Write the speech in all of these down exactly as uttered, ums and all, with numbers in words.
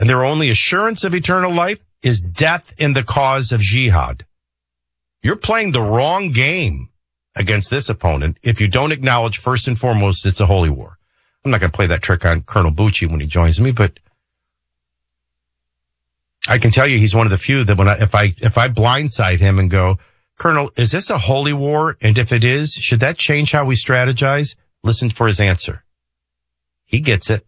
and their only assurance of eternal life is death in the cause of jihad. You're playing the wrong game against this opponent if you don't acknowledge first and foremost it's a holy war. I'm not going to play that trick on Colonel Bucci when he joins me, but I can tell you he's one of the few that when I, if I, if I blindside him and go, Colonel, is this a holy war? And if it is, should that change how we strategize? Listen for his answer. He gets it.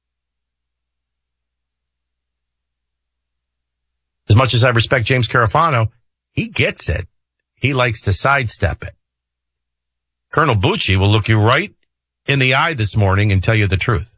As much as I respect James Carafano, he gets it. He likes to sidestep it. Colonel Bucci will look you right in the eye this morning and tell you the truth.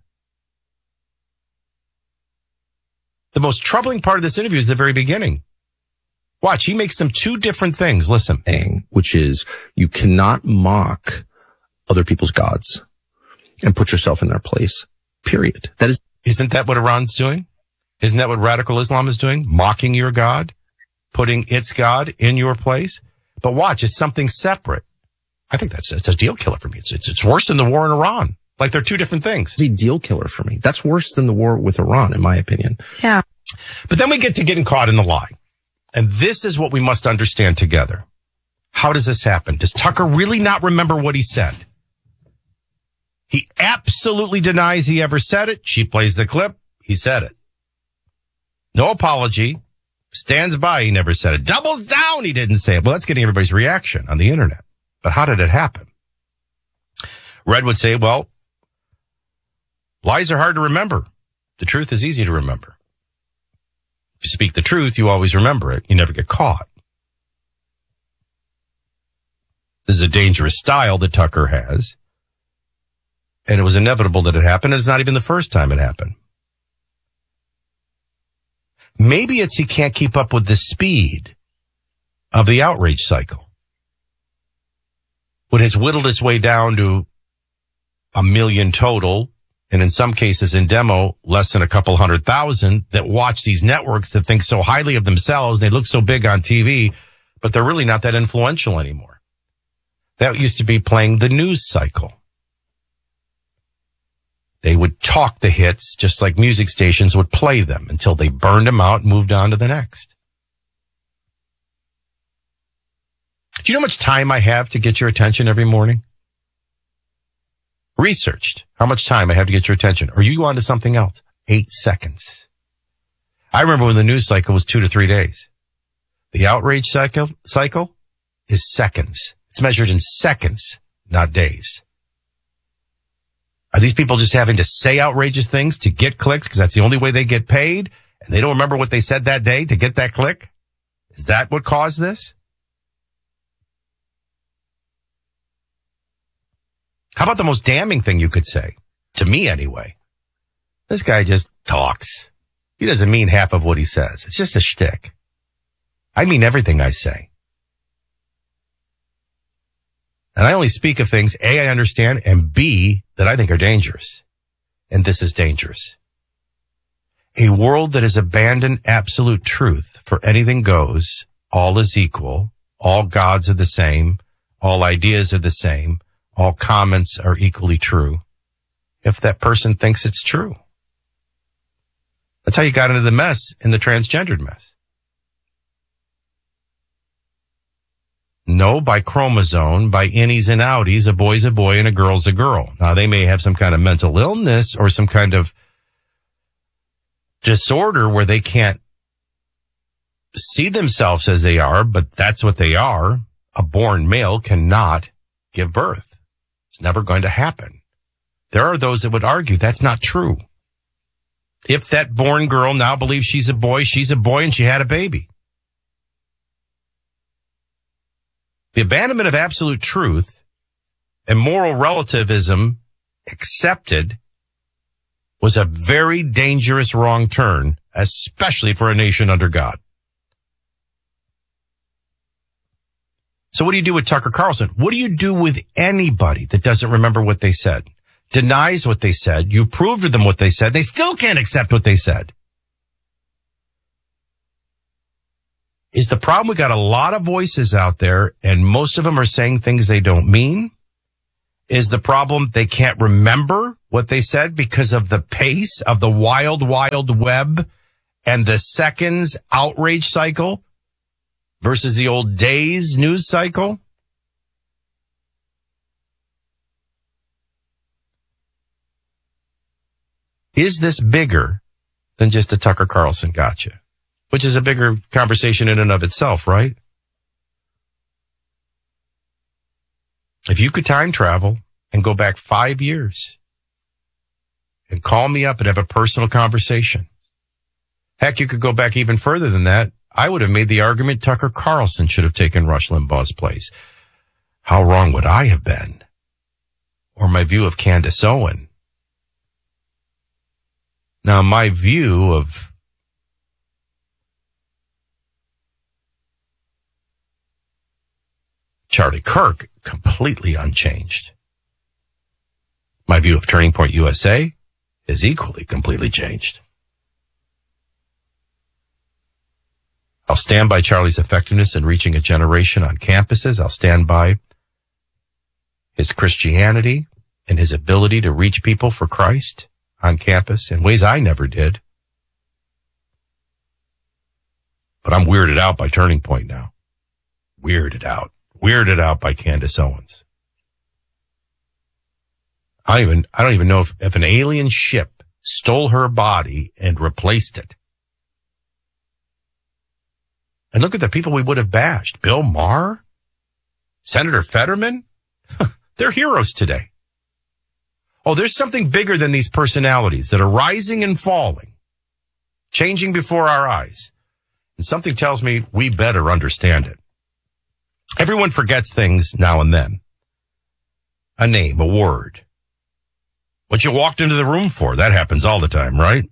The most troubling part of this interview is the very beginning. Watch, he makes them two different things. Listen. Which is, you cannot mock other people's gods and put yourself in their place. Period. That is. Isn't that what Iran's doing? Isn't that what radical Islam is doing? Mocking your God, putting its God in your place. But watch, it's something separate. I think that's it's a deal killer for me. It's, it's it's worse than the war in Iran. Like they're two different things. It's a deal killer for me. That's worse than the war with Iran, in my opinion. Yeah. But then we get to getting caught in the lie. And this is what we must understand together. How does this happen? Does Tucker really not remember what he said? He absolutely denies he ever said it. She plays the clip. He said it. No apology. Stands by. He never said it. Doubles down. He didn't say it. Well, that's getting everybody's reaction on the internet. But how did it happen? Red would say, well, lies are hard to remember. The truth is easy to remember. If you speak the truth, you always remember it. You never get caught. This is a dangerous style that Tucker has. And it was inevitable that it happened. And it's not even the first time it happened. Maybe it's he can't keep up with the speed of the outrage cycle. When it's whittled its way down to a million total, and in some cases in demo, less than a couple hundred thousand that watch these networks that think so highly of themselves. They look so big on T V, but they're really not that influential anymore. That used to be playing the news cycle. They would talk the hits just like music stations would play them until they burned them out and moved on to the next. Do you know how much time I have to get your attention every morning? Researched how much time I have to get your attention. Or you go on to something else? Eight seconds. I remember when the news cycle was two to three days. The outrage cycle, cycle is seconds. It's measured in seconds, not days. Are these people just having to say outrageous things to get clicks because that's the only way they get paid and they don't remember what they said that day to get that click? Is that what caused this? How about the most damning thing you could say? To me, anyway. This guy just talks. He doesn't mean half of what he says. It's just a shtick. I mean everything I say. And I only speak of things, A, I understand, and B, that I think are dangerous. And this is dangerous. A world that has abandoned absolute truth for anything goes, all is equal, all gods are the same, all ideas are the same, all comments are equally true, if that person thinks it's true. That's how you got into the mess in the transgendered mess. No, by chromosome, by innies and outies, a boy's a boy and a girl's a girl. Now, they may have some kind of mental illness or some kind of disorder where they can't see themselves as they are, but that's what they are. A born male cannot give birth. It's never going to happen. There are those that would argue that's not true. If that born girl now believes she's a boy, she's a boy and she had a baby. The abandonment of absolute truth and moral relativism accepted was a very dangerous wrong turn, especially for a nation under God. So what do you do with Tucker Carlson? What do you do with anybody that doesn't remember what they said, denies what they said? You prove to them what they said. They still can't accept what they said. Is the problem we got a lot of voices out there and most of them are saying things they don't mean? Is the problem they can't remember what they said because of the pace of the wild, wild web and the seconds outrage cycle versus the old days news cycle? Is this bigger than just a Tucker Carlson gotcha? Which is a bigger conversation in and of itself, right? If you could time travel and go back five years and call me up and have a personal conversation, heck, you could go back even further than that. I would have made the argument Tucker Carlson should have taken Rush Limbaugh's place. How wrong would I have been? Or my view of Candace Owen. Now, my view of Charlie Kirk, completely unchanged. My view of Turning Point U S A is equally completely changed. I'll stand by Charlie's effectiveness in reaching a generation on campuses. I'll stand by his Christianity and his ability to reach people for Christ on campus in ways I never did. But I'm weirded out by Turning Point now. Weirded out. Weirded out by Candace Owens. I don't even, I don't even know if, if an alien ship stole her body and replaced it. And look at the people we would have bashed. Bill Maher? Senator Fetterman? They're heroes today. Oh, there's something bigger than these personalities that are rising and falling, changing before our eyes. And something tells me we better understand it. Everyone forgets things now and then. A name, a word. What you walked into the room for, that happens all the time, right?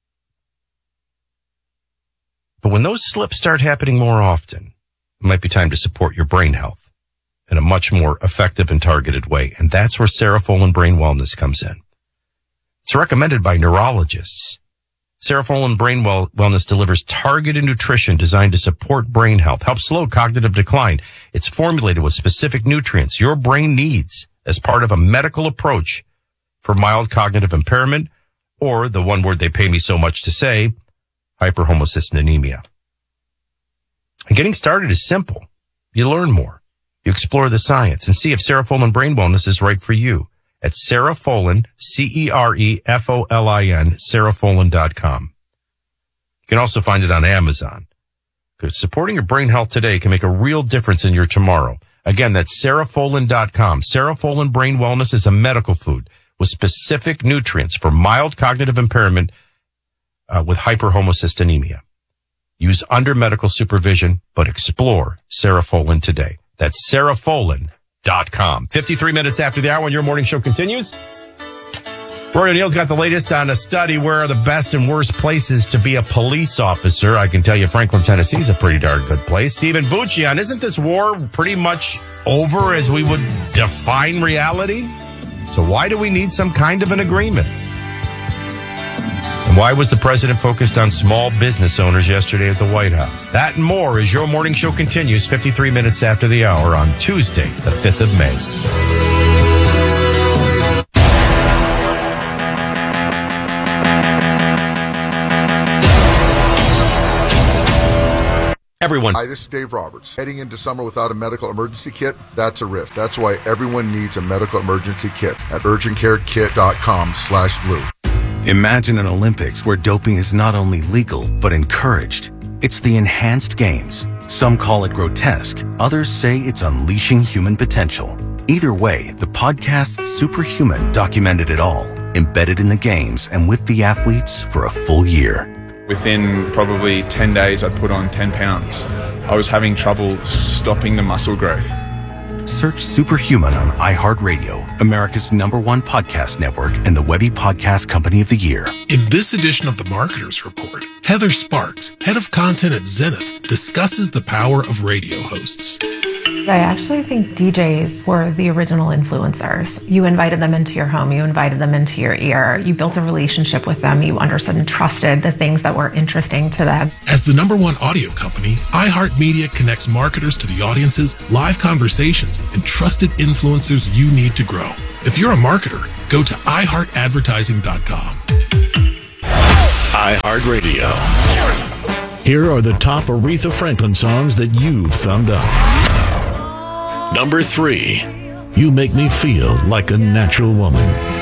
But when those slips start happening more often, it might be time to support your brain health in a much more effective and targeted way. And that's where Serafolin Brain Wellness comes in. It's recommended by neurologists. Serafolin Brain well- Wellness delivers targeted nutrition designed to support brain health, help slow cognitive decline. It's formulated with specific nutrients your brain needs as part of a medical approach for mild cognitive impairment, or the one word they pay me so much to say, hyperhomocystinemia. And getting started is simple. You learn more. You explore the science and see if Serafolin Brain Wellness is right for you at Serafolin, C E R E F O L I N, Serafolin dot com. You can also find it on Amazon. Because supporting your brain health today can make a real difference in your tomorrow. Again, that's Serafolin dot com. Serafolin Brain Wellness is a medical food with specific nutrients for mild cognitive impairment uh, with hyperhomocystinemia. Use under medical supervision, but explore Serafolin today. That's Serafolin dot com. fifty-three minutes after the hour when your morning show continues. Rory O'Neill's got the latest on a study where are the best and worst places to be a police officer. I can tell you Franklin, Tennessee is a pretty darn good place. Stephen Buccion, isn't this war pretty much over as we would define reality? So why do we need some kind of an agreement? And why was the president focused on small business owners yesterday at the White House? That and more as your morning show continues fifty-three minutes after the hour on Tuesday, the fifth of May. Everyone. Hi, this is Dave Roberts. Heading into summer without a medical emergency kit, that's a risk. That's why everyone needs a medical emergency kit at urgent care kit dot com slash blue. Imagine an Olympics where doping is not only legal, but encouraged. It's the enhanced games. Some call it grotesque. Others say it's unleashing human potential. Either way, the podcast Superhuman documented it all, embedded in the games and with the athletes for a full year. Within probably ten days, I'd put on ten pounds. I was having trouble stopping the muscle growth. Search Superhuman on iHeartRadio, America's number one podcast network and the Webby Podcast Company of the Year. In this edition of the Marketers Report, Heather Sparks, head of content at Zenith, discusses the power of radio hosts. I actually think D Js were the original influencers. You invited them into your home, you invited them into your ear, you built a relationship with them, you understood and trusted the things that were interesting to them. As the number one audio company, iHeartMedia connects marketers to the audiences, live conversations, and trusted influencers you need to grow. If you're a marketer, go to i heart advertising dot com. iHeartRadio. Here are the top Aretha Franklin songs that you've thumbed up. Number three, You Make Me Feel Like a Natural Woman.